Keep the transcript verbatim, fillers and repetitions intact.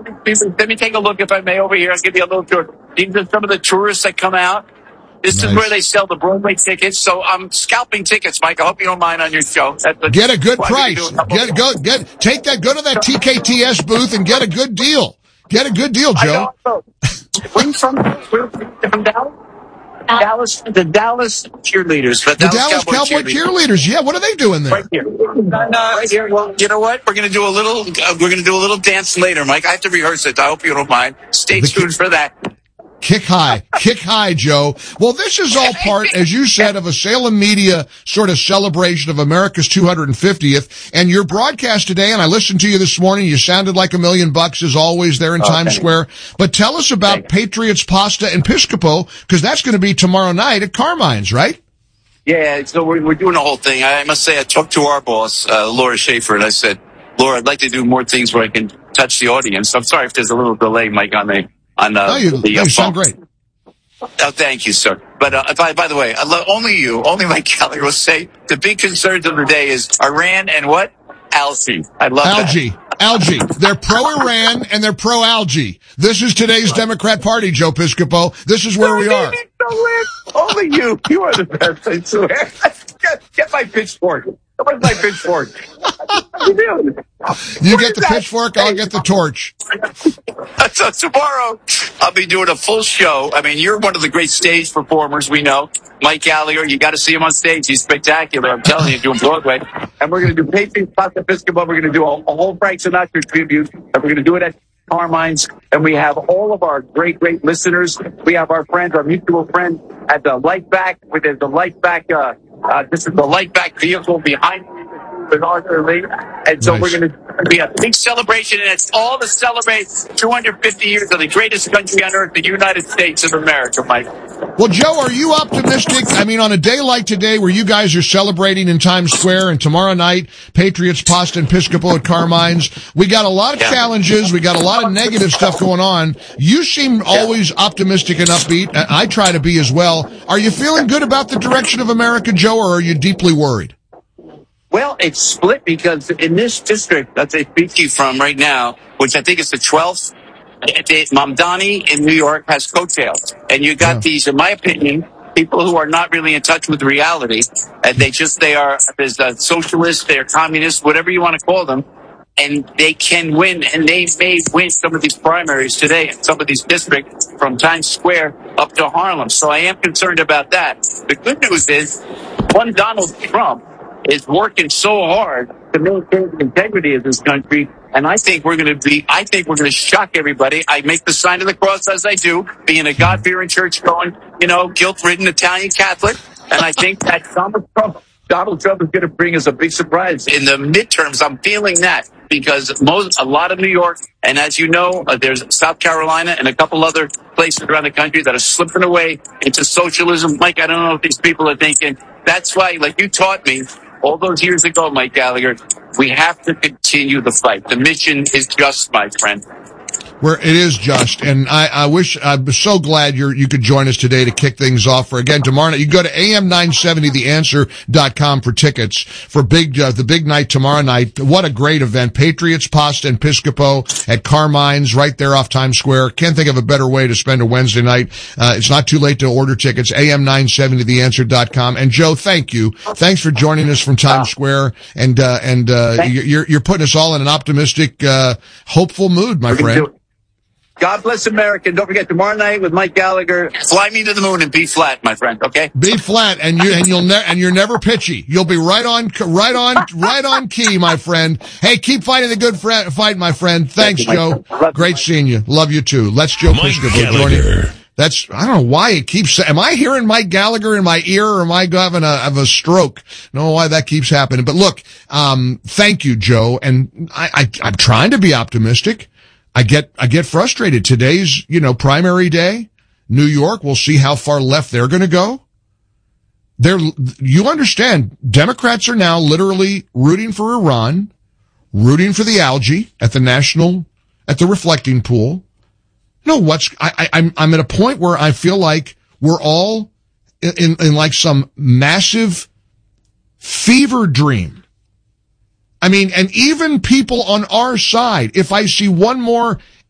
all these people. Let me take a look, if I may, over here. I'll give you a little tour. These are some of the tourists that come out. This Nice. is where they sell the Broadway tickets. So I'm scalping tickets, Mike. I hope you don't mind on your show. That's a, get a good price. A get go get take that. Go to that T K T S booth and get a good deal. Get a good deal, Joe. I know. Bring from from Dallas. Dallas, the Dallas cheerleaders, the, the Dallas, Dallas Cowboy, Cowboy cheerleaders. cheerleaders. Yeah, what are they doing there? Right here. Right here. Well, you know what? We're going to do a little. Uh, we're going to do a little dance later, Mike. I have to rehearse it. I hope you don't mind. Stay the tuned ki- for that. Kick high, kick high, Joe. Well, this is all part, as you said, of a Salem Media sort of celebration of America's two hundred fiftieth. And your broadcast today, and I listened to you this morning, you sounded like a million bucks as always there in oh, Times Square. But tell us about Patriots Pasta and Piscopo, because that's going to be tomorrow night at Carmine's, right? Yeah, so we're, we're doing the whole thing. I must say, I talked to our boss, uh, Laura Schaefer, and I said, Laura, I'd like to do more things where I can touch the audience. I'm sorry if there's a little delay, Mike, on the On, uh, no, you, the, no, uh, you sound great. Oh, thank you, sir. But uh, by, by the way, I love, only you, only Mike Gallagher will say the big concerns of the day is Iran and what? Algae. I love algae. that. Algae. They're pro-Iran and they're pro-algae. This is today's Democrat Party, Joe Piscopo. This is where we are. Only you. You are the best, I swear. Get, get my pitchfork. Where's my pitchfork? You get the pitchfork, I'll get the torch. So tomorrow, I'll be doing a full show. I mean, you're one of the great stage performers we know. Mike Gallagher, you got to see him on stage. He's spectacular. I'm telling you, doing Broadway. And we're going to do Patriots Pasta Piscopo. We're going to do a, a whole Frank Sinatra tribute. And we're going to do it at Carmine's. And we have all of our great, great listeners. We have our friends, our mutual friend at the Light Back, with the Light Back, uh, uh, this is the Light Back vehicle behind me. With Arthur Lee. And so nice. We're going to be a big celebration, and it's all to celebrate two hundred fifty years of the greatest country on earth, the United States of America, Mike. Well, Joe, are you optimistic? I mean, on a day like today where you guys are celebrating in Times Square, and tomorrow night, Patriots Pasta and Piscopo at Carmine's, we got a lot of yeah. challenges, we got a lot of negative stuff going on. You seem yeah. always optimistic and upbeat, and I try to be as well. Are you feeling good about the direction of America, Joe, or are you deeply worried? Well, it's split because in this district that they speak to you from right now, which I think is the twelfth, Mamdani in New York has coattails. And you got yeah. these, in my opinion, people who are not really in touch with reality. And they just, they are, there's a socialists, they're communists, whatever you want to call them. And they can win, and they may win some of these primaries today in some of these districts from Times Square up to Harlem. So I am concerned about that. The good news is, one Donald Trump is working so hard to maintain the integrity of this country, and I think we're going to be, I think we're going to shock everybody. I make the sign of the cross as I do, being a God-fearing, church-going, you know, guilt-ridden Italian Catholic, and I think that Donald Trump, Donald Trump is going to bring us a big surprise. In the midterms, I'm feeling that, because most, a lot of New York, and as you know, uh, there's South Carolina and a couple other places around the country that are slipping away into socialism. Mike, I don't know if these people are thinking, that's why, like you taught me, all those years ago, Mike Gallagher, we have to continue the fight. The mission is just, my friend. Where it is just, and I, I wish, I'm so glad you're, you could join us today to kick things off for, again, tomorrow night. You can go to A M nine seventy the answer dot com for tickets for big, uh, the big night tomorrow night. What a great event. Patriots Pasta and Piscopo at Carmine's right there off Times Square. Can't think of a better way to spend a Wednesday night. Uh, it's not too late to order tickets. A M nine seventy the answer dot com. And Joe, thank you. Thanks for joining us from Times Square. And, uh, and, uh, you're, you're putting us all in an optimistic, uh, hopeful mood, my friend. God bless America. And don't forget, tomorrow night with Mike Gallagher, fly me to the moon and be flat, my friend, okay? Be flat, and you, and you'll ne- and you're never pitchy. You'll be right on, right on, right on key, my friend. Hey, keep fighting the good fr- fight, my friend. Thanks, Thank you, Joe. Great seeing you. Love you too. Let's Joe Piscopo joining. That's, I don't know why it keeps, am I hearing Mike Gallagher in my ear, or am I having a, have a stroke? I don't know why that keeps happening. But look, um, thank you, Joe. And I, I, I'm trying to be optimistic. I get, I get frustrated. Today's, you know, primary day. New York, we'll see how far left they're going to go. They're, you understand, Democrats are now literally rooting for Iran, rooting for the algae at the national, at the reflecting pool. You know what's, I, I, I'm, I'm at a point where I feel like we're all in, in, in like some massive fever dream. I mean, and even people on our side, if I see one more